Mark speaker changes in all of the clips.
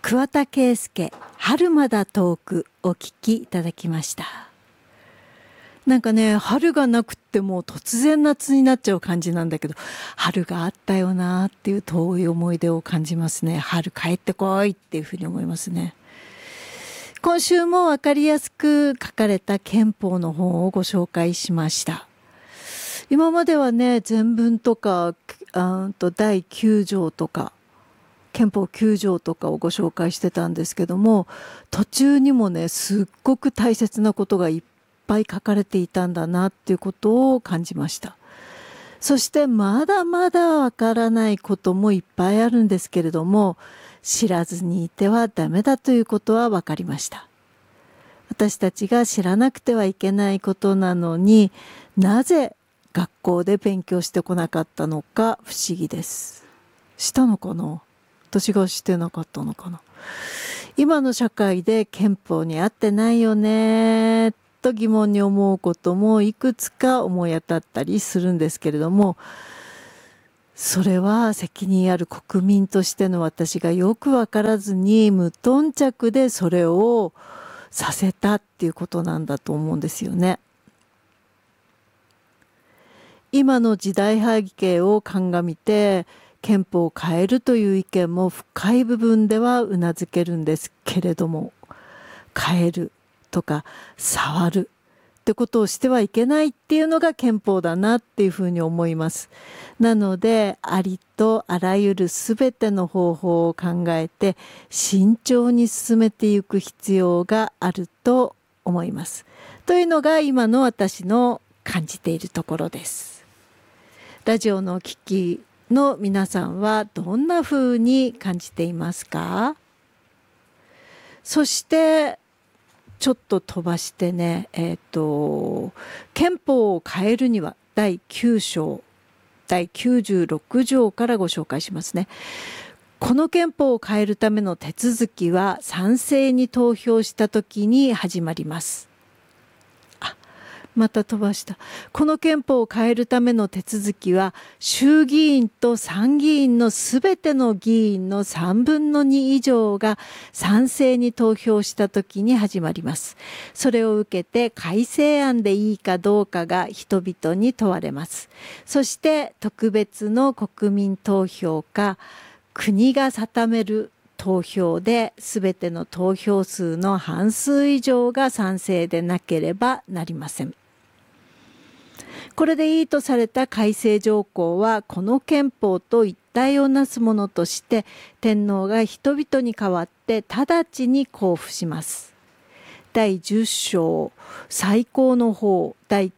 Speaker 1: 桑田佳祐、春まだ遠くお聞きいただきました。なんかね、春がなくっても突然夏になっちゃう感じなんだけど、春があったよなっていう遠い思い出を感じますね。春帰ってこいっていうふうに思いますね。今週もわかりやすく書かれた憲法の本をご紹介しました。今まではね、前文とか第9条とか憲法9条とかをご紹介してたんですけども、途中にもね、すっごく大切なことがいっぱい書かれていたんだなっていうことを感じました。そしてまだまだわからないこともいっぱいあるんですけれども、知らずにいてはダメだということはわかりました。私たちが知らなくてはいけないことなのに、なぜ学校で勉強してこなかったのか不思議です。したのかな？私がしてなかったのかな。今の社会で憲法に合ってないよねと疑問に思うこともいくつか思い当たったりするんですけれども、それは責任ある国民としての私がよくわからずに無頓着でそれをさせたっていうことなんだと思うんですよね。今の時代背景を鑑みて憲法を変えるという意見も深い部分ではうなずけるんですけれども、変えるとか触るってことをしてはいけないっていうのが憲法だなっていうふうに思います。なのでありとあらゆるすべての方法を考えて慎重に進めていく必要があると思います。というのが今の私の感じているところです。ラジオのお聞きの皆さんはどんな風に感じていますか？そしてちょっと飛ばしてね、憲法を変えるには第9章第96条からご紹介しますね。この憲法を変えるための手続きは賛成に投票した時に始まります。また飛ばした。この憲法を変えるための手続きは衆議院と参議院のすべての議員の3分の2以上が賛成に投票した時に始まります。それを受けて改正案でいいかどうかが人々に問われます。そして特別の国民投票か国が定める投票で全ての投票数の半数以上が賛成でなければなりません。これでいいとされた改正条項はこの憲法と一体をなすものとして天皇が人々に代わって直ちに公布します。第10章最高の法第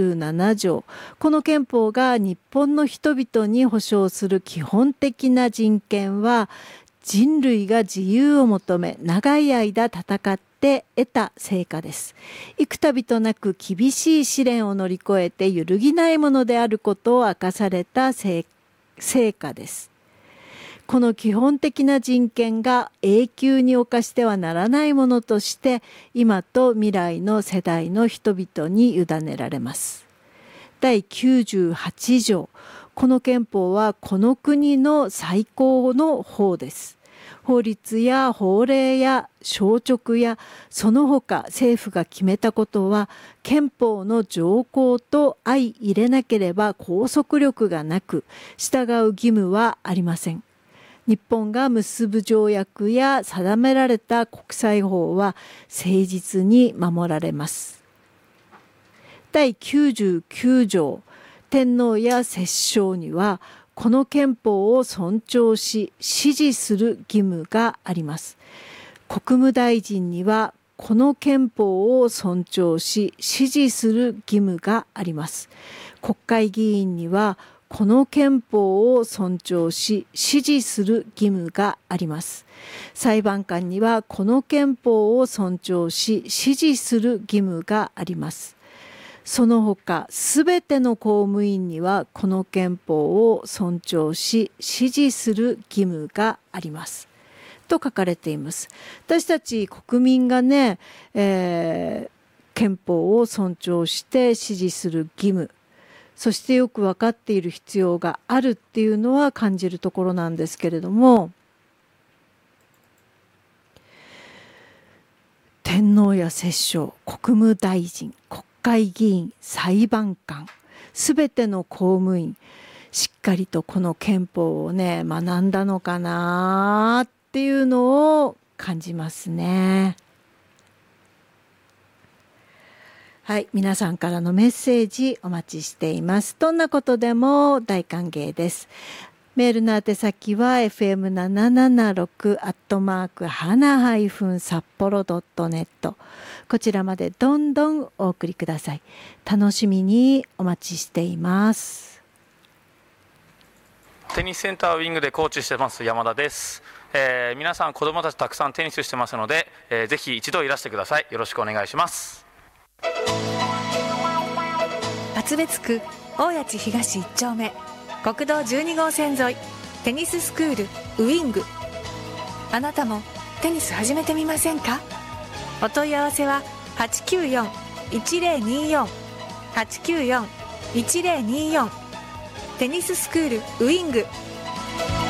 Speaker 1: 97条、この憲法が日本の人々に保障する基本的な人権は人類が自由を求め長い間戦って得た成果です。幾度となく厳しい試練を乗り越えて揺るぎないものであることを明かされた成果です。この基本的な人権が永久に侵してはならないものとして今と未来の世代の人々に委ねられます。第98条、この憲法はこの国の最高の法です。法律や法令や省直やその他政府が決めたことは憲法の条項と相入れなければ拘束力がなく従う義務はありません。日本が結ぶ条約や定められた国際法は誠実に守られます。第99条、天皇や摂政にはこの憲法を尊重し支持する義務があります。国務大臣にはこの憲法を尊重し支持する義務があります。国会議員にはこの憲法を尊重し支持する義務があります。裁判官にはこの憲法を尊重し支持する義務があります。その他すべての公務員にはこの憲法を尊重し支持する義務がありますと書かれています。私たち国民がね、憲法を尊重して支持する義務、そしてよく分かっている必要があるっていうのは感じるところなんですけれども、 天皇や摂政、国務大臣、国会議員、裁判官、すべての公務員、しっかりとこの憲法をね学んだのかなっていうのを感じますね。はい、皆さんからのメッセージお待ちしています。どんなことでも大歓迎です。メールの宛先は fm776@hana-sapporo.net こちらまでどんどんお送りください。楽しみにお待ちしています。
Speaker 2: テニスセンターウィングでコーチしてます山田です。皆さん子どもたちたくさんテニスしてますので、ぜひ一度いらしてください。よろしくお願いします。
Speaker 3: 厚別区大谷地東1丁目国道12号線沿いテニススクールウィング。あなたもテニス始めてみませんか？お問い合わせは 894-1024 894-1024 テニススクールウィング。